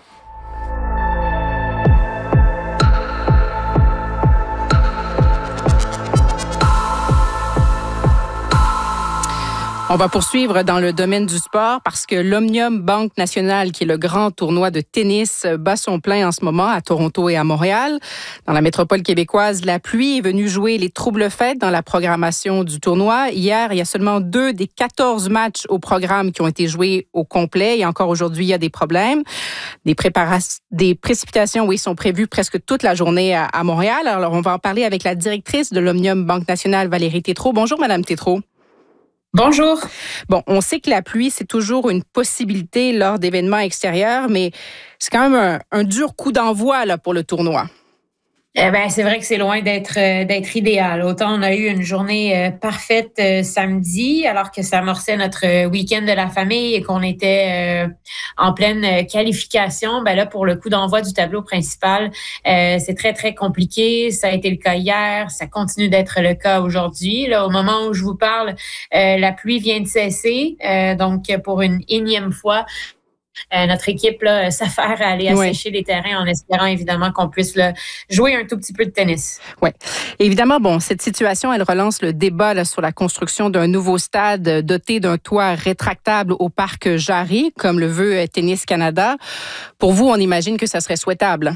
On va poursuivre dans le domaine du sport parce que l'Omnium Banque Nationale, qui est le grand tournoi de tennis, bat son plein en ce moment à Toronto et à Montréal. Dans la métropole québécoise, la pluie est venue jouer les troubles-fêtes dans la programmation du tournoi. Hier, il y a seulement 2 des 14 matchs au programme qui ont été joués au complet. Et encore aujourd'hui, il y a des problèmes. Des précipitations, oui, sont prévues presque toute la journée à Montréal. Alors, on va en parler avec la directrice de l'Omnium Banque Nationale, Valérie Tétrault. Bonjour, Madame Tétrault. Bonjour. Bon, on sait que la pluie, c'est toujours une possibilité lors d'événements extérieurs, mais c'est quand même un dur coup d'envoi là, pour le tournoi. C'est vrai que c'est loin d'être idéal. Autant on a eu une journée parfaite samedi, alors que ça amorçait notre week-end de la famille et qu'on était en pleine qualification. Là, pour le coup d'envoi du tableau principal, c'est très, très compliqué. Ça a été le cas hier, ça continue d'être le cas aujourd'hui. Là, au moment où je vous parle, la pluie vient de cesser. Donc, pour une énième fois, notre équipe là, s'affaire à aller assécher les terrains en espérant évidemment qu'on puisse là, jouer un tout petit peu de tennis. Oui. Évidemment, cette situation, elle relance le débat là, sur la construction d'un nouveau stade doté d'un toit rétractable au parc Jarry, comme le veut Tennis Canada. Pour vous, on imagine que ça serait souhaitable?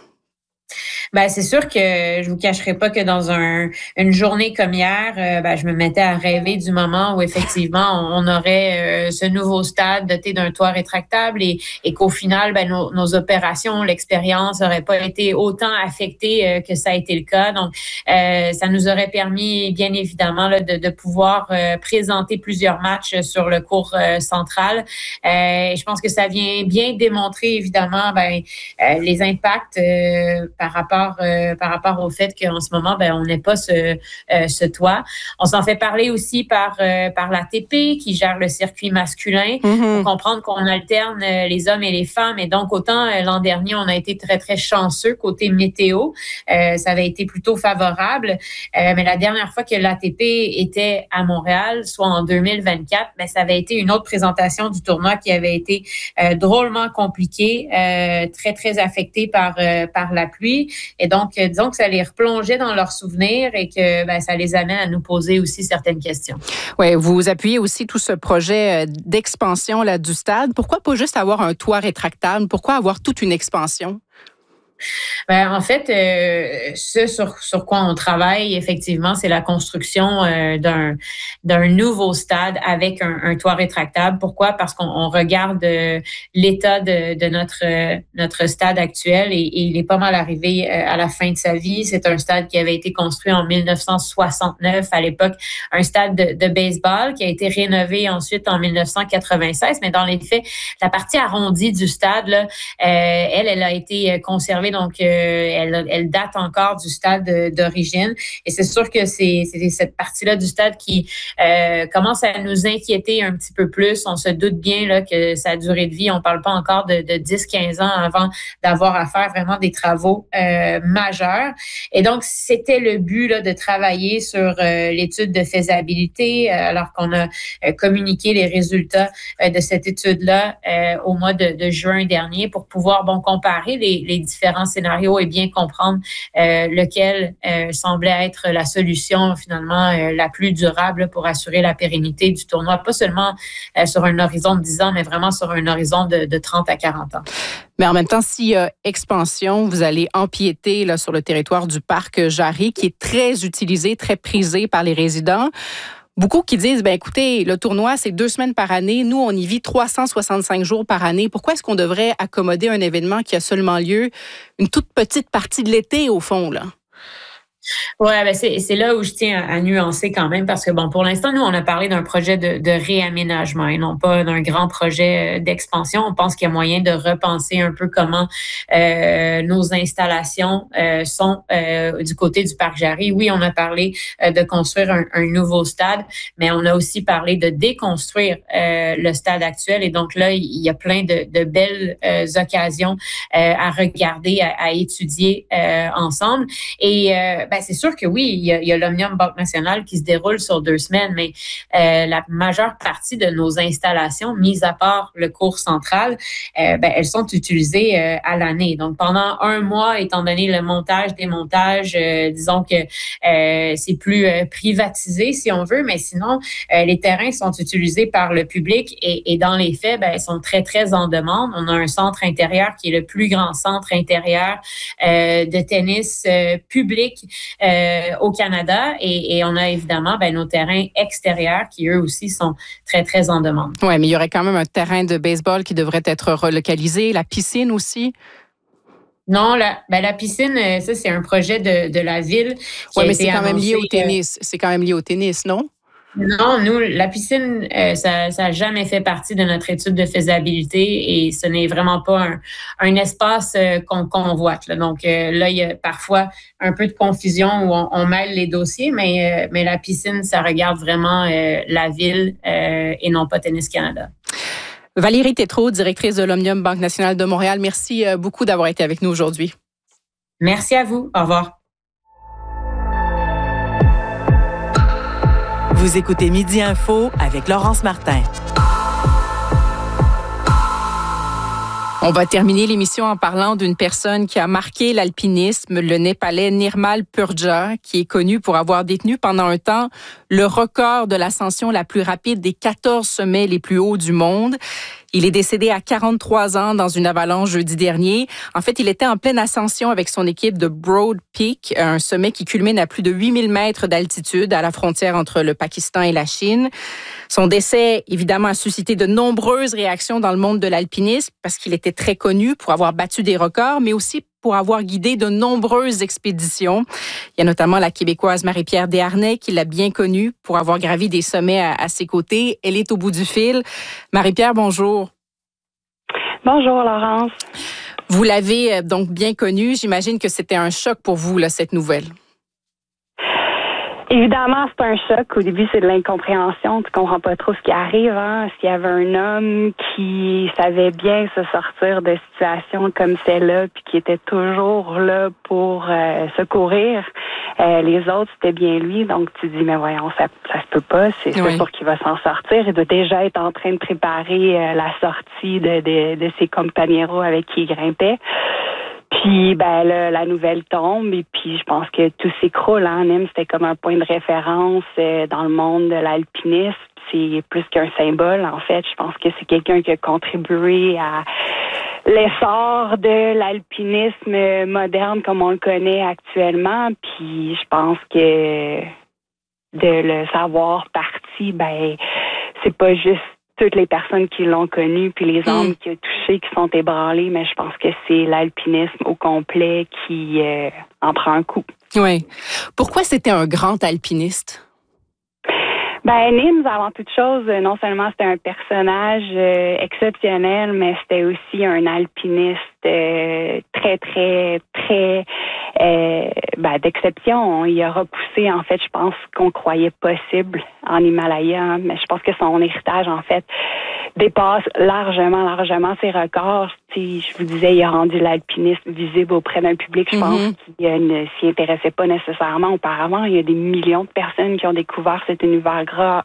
C'est sûr que je vous cacherai pas que dans une journée comme hier, je me mettais à rêver du moment où effectivement on aurait ce nouveau stade doté d'un toit rétractable et qu'au final, nos opérations, l'expérience n'aurait pas été autant affectée que ça a été le cas. Donc, ça nous aurait permis, bien évidemment, là, de pouvoir présenter plusieurs matchs sur le court central. Je pense que ça vient bien démontrer, évidemment, les impacts par rapport au fait qu'en ce moment, on n'ait pas ce toit. On s'en fait parler aussi par l'ATP qui gère le circuit masculin. Pour comprendre qu'on alterne les hommes et les femmes. Et donc, autant l'an dernier, on a été très, très chanceux côté météo. Ça avait été plutôt favorable. Mais la dernière fois que l'ATP était à Montréal, soit en 2024, ça avait été une autre présentation du tournoi qui avait été drôlement compliquée, très, très affectée par la pluie. Et donc, disons que ça les replongeait dans leurs souvenirs et que ça les amène à nous poser aussi certaines questions. Oui, vous appuyez aussi tout ce projet d'expansion là, du stade. Pourquoi pas juste avoir un toit rétractable? Pourquoi avoir toute une expansion? En fait, ce sur quoi on travaille, effectivement, c'est la construction d'un nouveau stade avec un toit rétractable. Pourquoi? Parce qu'on regarde l'état de notre stade actuel et il est pas mal arrivé à la fin de sa vie. C'est un stade qui avait été construit en 1969, à l'époque, un stade de baseball qui a été rénové ensuite en 1996. Mais dans les faits, la partie arrondie du stade, là, elle a été conservée. Donc, elle date encore du stade d'origine. Et c'est sûr que c'est cette partie-là du stade qui commence à nous inquiéter un petit peu plus. On se doute bien là, que sa durée de vie, on ne parle pas encore de 10-15 ans avant d'avoir à faire vraiment des travaux majeurs. Et donc, c'était le but là, de travailler sur l'étude de faisabilité, alors qu'on a communiqué les résultats de cette étude-là au mois de juin dernier pour pouvoir comparer les différents scénarios et bien comprendre lequel semblait être la solution finalement la plus durable pour assurer la pérennité du tournoi, pas seulement sur un horizon de 10 ans, mais vraiment sur un horizon de 30 à 40 ans. Mais en même temps, s'il y a expansion, vous allez empiéter là, sur le territoire du parc Jarry, qui est très utilisé, très prisé par les résidents. Beaucoup qui disent, écoutez, le tournoi, c'est 2 semaines par année. Nous, on y vit 365 jours par année. Pourquoi est-ce qu'on devrait accommoder un événement qui a seulement lieu une toute petite partie de l'été, au fond, là? Ouais, c'est là où je tiens à nuancer quand même parce que pour l'instant, nous, on a parlé d'un projet de réaménagement et non pas d'un grand projet d'expansion. On pense qu'il y a moyen de repenser un peu comment nos installations sont du côté du parc Jarry. Oui, on a parlé de construire un nouveau stade, mais on a aussi parlé de déconstruire le stade actuel. Et donc là, il y a plein de belles occasions à regarder, à étudier ensemble. Et c'est sûr que oui, il y a l'Omnium Banque Nationale qui se déroule sur 2 semaines, mais la majeure partie de nos installations, mis à part le cours central, elles sont utilisées à l'année. Donc, pendant 1 mois, étant donné le montage, démontage, disons que c'est plus privatisé, si on veut, mais sinon, les terrains sont utilisés par le public et dans les faits, ils sont très, très en demande. On a un centre intérieur qui est le plus grand centre intérieur de tennis public au Canada et on a évidemment nos terrains extérieurs qui eux aussi sont très, très en demande. Oui, mais il y aurait quand même un terrain de baseball qui devrait être relocalisé, la piscine aussi. Non, la piscine, ça, c'est un projet de la ville. Oui, mais c'est quand même lié au tennis. C'est quand même lié au tennis, non? Non, nous, la piscine, ça n'a jamais fait partie de notre étude de faisabilité et ce n'est vraiment pas un espace qu'on convoite. Là. Donc là, il y a parfois un peu de confusion où on mêle les dossiers, mais la piscine, ça regarde vraiment la ville et non pas Tennis Canada. Valérie Tétrault, directrice de l'Omnium Banque nationale de Montréal, merci beaucoup d'avoir été avec nous aujourd'hui. Merci à vous. Au revoir. Vous écoutez Midi Info avec Laurence Martin. On va terminer l'émission en parlant d'une personne qui a marqué l'alpinisme, le Népalais Nirmal Purja, qui est connu pour avoir détenu pendant un temps le record de l'ascension la plus rapide des 14 sommets les plus hauts du monde. Il est décédé à 43 ans dans une avalanche jeudi dernier. En fait, il était en pleine ascension avec son équipe de Broad Peak, un sommet qui culmine à plus de 8000 mètres d'altitude à la frontière entre le Pakistan et la Chine. Son décès, évidemment, a suscité de nombreuses réactions dans le monde de l'alpinisme parce qu'il était très connu pour avoir battu des records, mais aussi pour avoir guidé de nombreuses expéditions. Il y a notamment la Québécoise Marie-Pierre Desharnais qui l'a bien connue pour avoir gravi des sommets à ses côtés. Elle est au bout du fil. Marie-Pierre, bonjour. Bonjour, Laurence. Vous l'avez donc bien connue. J'imagine que c'était un choc pour vous, là, cette nouvelle. Évidemment, c'est un choc. Au début, c'est de l'incompréhension. Tu comprends pas trop ce qui arrive. Hein? S'il y avait un homme qui savait bien se sortir de situations comme celle-là, puis qui était toujours là pour secourir les autres, c'était bien lui. Donc, tu dis, mais voyons, ça se peut pas. C'est sûr pour qu'il va s'en sortir. Il doit déjà être en train de préparer la sortie de ses compagnons avec qui il grimpait. Puis, la nouvelle tombe et puis je pense que tout s'écroule. Hein. Nîmes, c'était comme un point de référence dans le monde de l'alpinisme. C'est plus qu'un symbole, en fait. Je pense que c'est quelqu'un qui a contribué à l'essor de l'alpinisme moderne comme on le connaît actuellement. Puis, je pense que de le savoir parti, c'est pas juste toutes les personnes qui l'ont connu, puis les âmes qui a touché, qui sont ébranlées, mais je pense que c'est l'alpinisme au complet qui en prend un coup. Oui. Pourquoi c'était un grand alpiniste? Nîmes, avant toute chose, non seulement c'était un personnage exceptionnel, mais c'était aussi un alpiniste très, très, très d'exception. Il a repoussé, en fait, je pense qu'on croyait possible en Himalaya, hein, mais je pense que son héritage, en fait, dépasse largement ses records. Je vous disais, il a rendu l'alpinisme visible auprès d'un public, je pense, qui ne s'y intéressait pas nécessairement auparavant. Il y a des millions de personnes qui ont découvert cet univers-là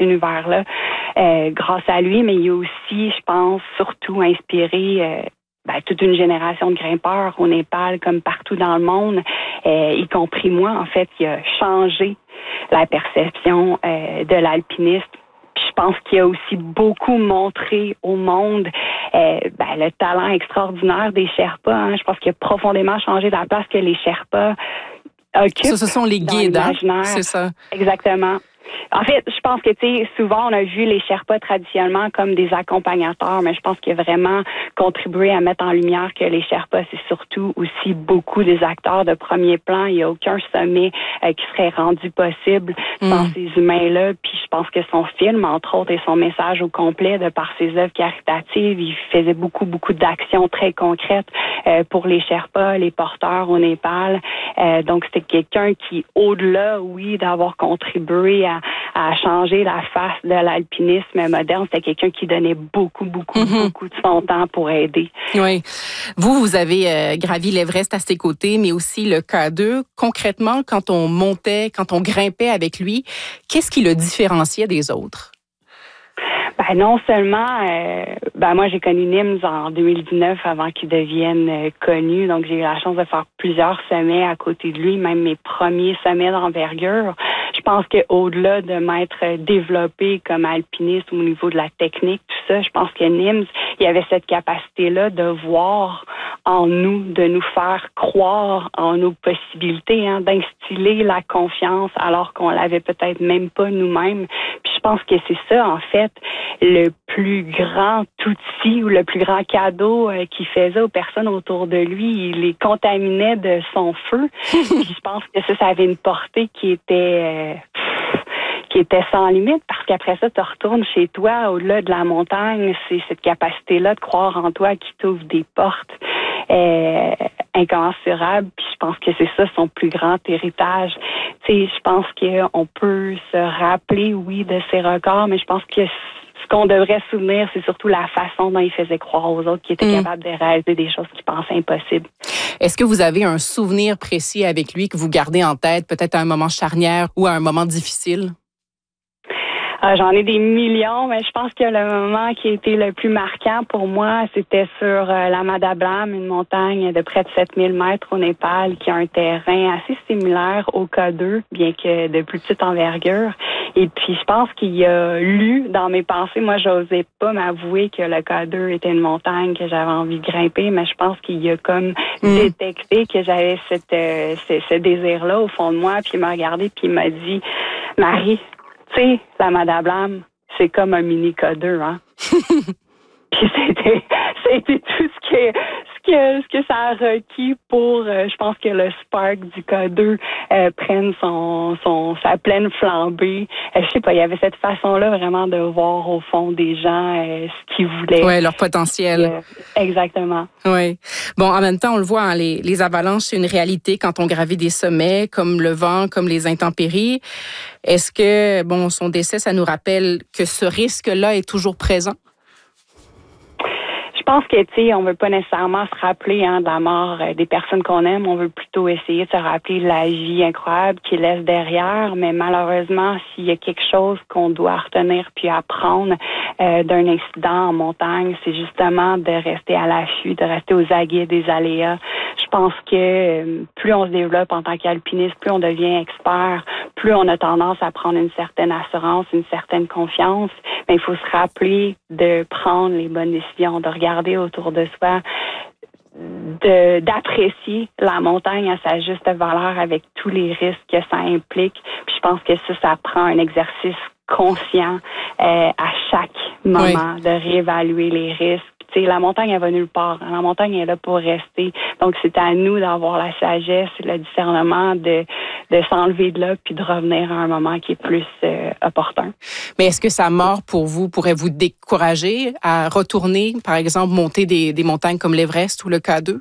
grâce à lui, mais il a aussi, je pense, surtout inspiré toute une génération de grimpeurs au Népal comme partout dans le monde, y compris moi. En fait, il a changé la perception de l'alpinisme. Puis je pense qu'il a aussi beaucoup montré au monde le talent extraordinaire des Sherpas. Hein. Je pense qu'il a profondément changé la place que les Sherpas occupent. Ça, ce sont les guides, hein? C'est ça. Exactement. En fait, je pense que, souvent, on a vu les Sherpas traditionnellement comme des accompagnateurs, mais je pense qu'il a vraiment contribué à mettre en lumière que les Sherpas, c'est surtout aussi beaucoup des acteurs de premier plan. Il n'y a aucun sommet qui serait rendu possible sans ces humains-là. Puis je pense que son film, entre autres, et son message au complet, de par ses œuvres caritatives, il faisait beaucoup d'actions très concrètes pour les Sherpas, les porteurs au Népal. Donc, c'était quelqu'un qui, au-delà, d'avoir contribué à changer la face de l'alpinisme moderne, c'était quelqu'un qui donnait beaucoup de son temps pour aider. Oui. Vous avez gravi l'Everest à ses côtés, mais aussi le K2. Concrètement, quand on grimpait avec lui, qu'est-ce qui le différenciait des autres? Non seulement, moi j'ai connu Nîmes en 2019 avant qu'il devienne connu, donc j'ai eu la chance de faire plusieurs sommets à côté de lui, même mes premiers sommets d'envergure. Je pense qu'au-delà de m'être développé comme alpiniste au niveau de la technique, tout ça, je pense que Nîmes, il y avait cette capacité-là de voir en nous, de nous faire croire en nos possibilités, hein, d'instiller la confiance alors qu'on l'avait peut-être même pas nous-mêmes. Puis je pense que c'est ça, en fait, le plus grand outil ou le plus grand cadeau qu'il faisait aux personnes autour de lui. Il les contaminait de son feu. Puis je pense que ça avait une portée qui était qui était sans limite, parce qu'après ça, tu retournes chez toi, au-delà de la montagne, c'est cette capacité-là de croire en toi qui t'ouvre des portes incommensurables. Puis je pense que c'est ça son plus grand héritage. Tu sais, je pense qu'on peut se rappeler, oui, de ses records, mais je pense que ce qu'on devrait se souvenir, c'est surtout la façon dont il faisait croire aux autres qu'il était capable de réaliser des choses qu'il pensait impossibles. Est-ce que vous avez un souvenir précis avec lui que vous gardez en tête, peut-être à un moment charnière ou à un moment difficile? J'en ai des millions, mais je pense que le moment qui a été le plus marquant pour moi, c'était sur la Madablam, une montagne de près de 7000 mètres au Népal, qui a un terrain assez similaire au K2, bien que de plus petite envergure. Et puis, je pense qu'il a lu dans mes pensées. Moi, j'osais pas m'avouer que le K2 était une montagne que j'avais envie de grimper, mais je pense qu'il a comme détecté que j'avais ce désir-là au fond de moi. Puis il m'a regardé puis il m'a dit, Marie, tu sais, la Madablam, c'est comme un mini K2, hein. Puis c'était tout ce que ça a requis pour, je pense que le spark du K2 prenne sa pleine flambée. Je sais pas, il y avait cette façon-là vraiment de voir au fond des gens ce qu'ils voulaient. Oui, leur potentiel. Exactement. Oui. Bon, en même temps, on le voit, hein, les avalanches, c'est une réalité quand on gravit des sommets, comme le vent, comme les intempéries. Est-ce que, bon, son décès, ça nous rappelle que ce risque-là est toujours présent? Je pense que, tu sais, on veut pas nécessairement se rappeler de la mort des personnes qu'on aime. On veut plutôt essayer de se rappeler de la vie incroyable qu'il laisse derrière. Mais malheureusement, s'il y a quelque chose qu'on doit retenir puis apprendre d'un incident en montagne, c'est justement de rester à l'affût, de rester aux aguets des aléas. Je pense que plus on se développe en tant qu'alpiniste, plus on devient expert, plus on a tendance à prendre une certaine assurance, une certaine confiance. Mais il faut se rappeler de prendre les bonnes décisions, de regarder autour de soi, d'apprécier la montagne à sa juste valeur avec tous les risques que ça implique. Puis je pense que ça prend un exercice conscient à chaque moment de réévaluer les risques. Tu sais, la montagne, elle va nulle part. La montagne est là pour rester. Donc, c'est à nous d'avoir la sagesse et le discernement de s'enlever de là puis de revenir à un moment qui est plus opportun. Mais est-ce que sa mort, pour vous, pourrait vous décourager à retourner, par exemple, monter des montagnes comme l'Everest ou le K2?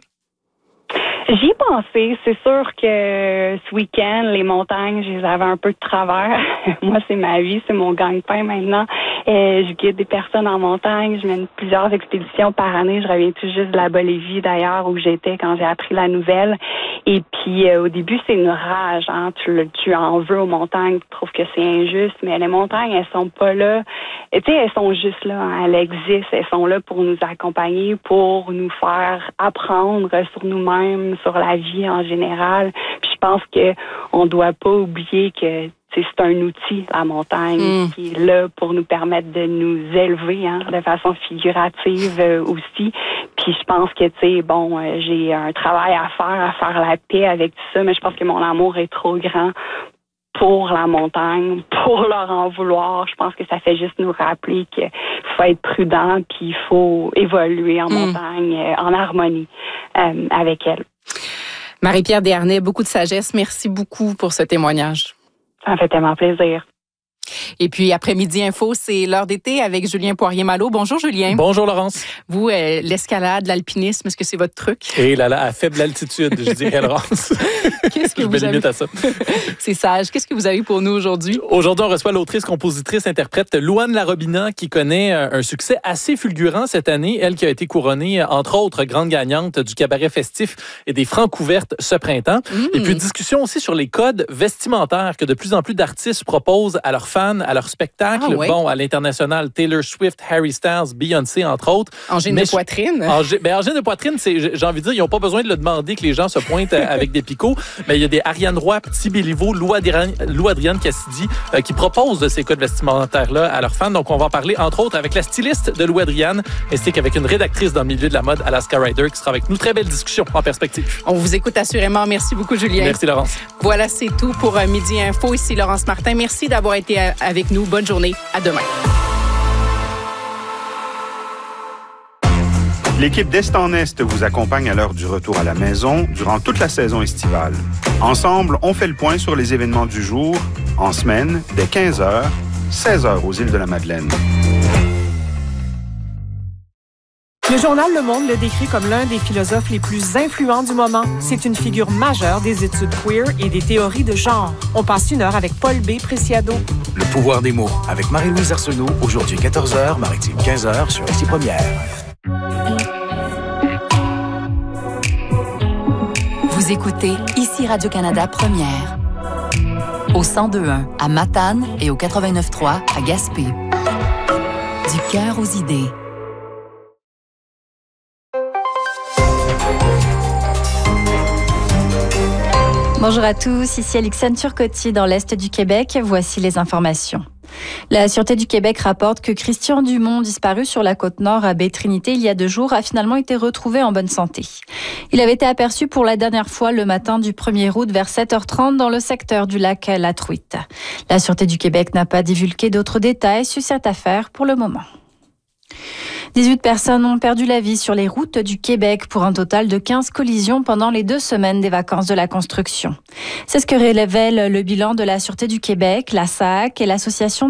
J'y ai pensé. C'est sûr que ce week-end, les montagnes, je les avais un peu de travers. Moi, c'est ma vie, c'est mon gagne-pain maintenant. Je guide des personnes en montagne. Je mène plusieurs expéditions par année. Je reviens tout juste de la Bolivie, d'ailleurs, où j'étais quand j'ai appris la nouvelle. Et puis, au début, c'est une rage. Hein? Tu en veux aux montagnes. Tu trouves que c'est injuste. Mais les montagnes, elles sont pas là. Tu sais, elles sont juste là. Hein? Elles existent. Elles sont là pour nous accompagner, pour nous faire apprendre sur nous-mêmes, sur la vie en général. Puis je pense que on doit pas oublier que c'est un outil, la montagne, qui est là pour nous permettre de nous élever de façon figurative aussi. Puis je pense que, tu sais, bon, j'ai un travail à faire la paix avec tout ça, mais je pense que mon amour est trop grand pour la montagne, pour leur en vouloir. Je pense que ça fait juste nous rappeler qu'il faut être prudent puis il faut évoluer en montagne en harmonie avec elle. Marie-Pierre Desharnais, beaucoup de sagesse. Merci beaucoup pour ce témoignage. Ça me fait tellement plaisir. Et puis, après-midi info, c'est l'heure d'été avec Julien Poirier-Malo. Bonjour, Julien. Bonjour, Laurence. Vous, l'escalade, l'alpinisme, est-ce que c'est votre truc? Et là, à faible altitude, je dirais, Laurence. Qu'est-ce que je me limite à ça. C'est sage. Qu'est-ce que vous avez pour nous aujourd'hui? Aujourd'hui, on reçoit l'autrice, compositrice, interprète Louane Larobina, qui connaît un succès assez fulgurant cette année. Elle qui a été couronnée, entre autres, grande gagnante du cabaret festif et des francs ouvertes ce printemps. Et puis, discussion aussi sur les codes vestimentaires que de plus en plus d'artistes proposent à leurs fans, à leur spectacle. Bon, à l'international, Taylor Swift, Harry Styles, Beyoncé, entre autres. Angine de poitrine. Angine de poitrine, j'ai envie de dire, ils n'ont pas besoin de le demander que les gens se pointent avec des picots. Mais il y a des Ariane Roy, Petit Béliveau, Lou Adrienne Cassidy qui proposent de ces codes vestimentaires-là à leurs fans. Donc, on va en parler, entre autres, avec la styliste de Lou Adrienne, ainsi qu'avec une rédactrice dans le milieu de la mode, Alaska Ryder, qui sera avec nous. Très belle discussion en perspective. On vous écoute assurément. Merci beaucoup, Julien. Merci, Laurence. Voilà, c'est tout pour Midi Info. Ici Laurence Martin. Merci d'avoir été avec nous. Bonne journée. À demain. L'équipe d'Est en Est vous accompagne à l'heure du retour à la maison durant toute la saison estivale. Ensemble, on fait le point sur les événements du jour En semaine, dès 15h, 16h aux îles de la Madeleine. Le journal Le Monde le décrit comme l'un des philosophes les plus influents du moment. C'est une figure majeure des études queer et des théories de genre. On passe une heure avec Paul B. Preciado. Le pouvoir des mots avec Marie-Louise Arsenault, aujourd'hui 14h, Maritime 15h sur Ici Première. Vous écoutez Ici Radio-Canada Première. Au 102.1 à Matane et au 89.3 à Gaspé. Du cœur aux idées. Bonjour à tous, ici Alexandre Turcotti dans l'Est du Québec. Voici les informations. La Sûreté du Québec rapporte que Christian Dumont, disparu sur la Côte-Nord à Baie-Trinité il y a 2 jours, a finalement été retrouvé en bonne santé. Il avait été aperçu pour la dernière fois le matin du 1er août vers 7h30 dans le secteur du lac La Truite. La Sûreté du Québec n'a pas divulgué d'autres détails sur cette affaire pour le moment. 18 personnes ont perdu la vie sur les routes du Québec pour un total de 15 collisions pendant les 2 semaines des vacances de la construction. C'est ce que révèle le bilan de la Sûreté du Québec, la SAC et l'Association